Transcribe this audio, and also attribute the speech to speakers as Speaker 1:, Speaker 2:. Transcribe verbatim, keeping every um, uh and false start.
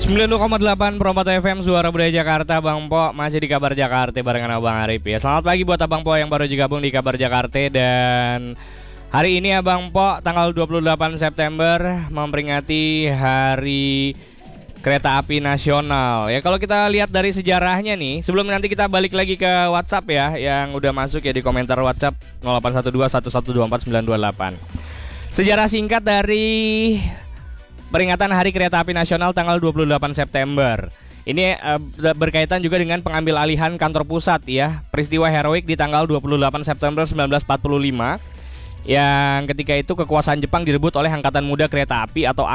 Speaker 1: sembilan puluh koma delapan Perompak F M Suara Budaya Jakarta. Bang Po masih di Kabar Jakarta barengan Abang Arif ya. Selamat pagi buat Abang Po yang baru gabung di Kabar Jakarta. Dan hari ini Abang Po tanggal dua puluh delapan September memperingati Hari Kereta Api Nasional. Ya kalau kita lihat dari sejarahnya nih, sebelum nanti kita balik lagi ke WhatsApp ya, yang udah masuk ya di komentar WhatsApp nol delapan satu dua satu satu dua empat sembilan dua delapan. Sejarah singkat dari peringatan Hari Kereta Api Nasional tanggal dua puluh delapan September. Ini uh, berkaitan juga dengan pengambil alihan kantor pusat ya. Peristiwa heroik di tanggal dua puluh delapan September seribu sembilan ratus empat puluh lima, yang ketika itu kekuasaan Jepang direbut oleh Angkatan Muda Kereta Api atau